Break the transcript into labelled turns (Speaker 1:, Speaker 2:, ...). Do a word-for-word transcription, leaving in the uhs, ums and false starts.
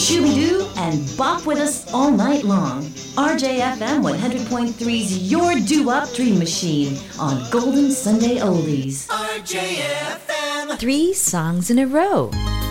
Speaker 1: Shooby-doo, and bop with us all night long. R J F M one hundred point three's Your Doo-Wop Dream Machine on Golden Sunday Oldies.
Speaker 2: R J F M.
Speaker 3: Three songs in a row.